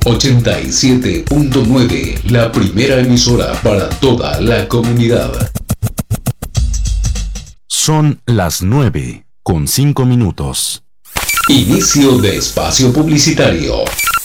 87.9, la primera emisora para toda la comunidad. Son las 9:05. Inicio de espacio publicitario.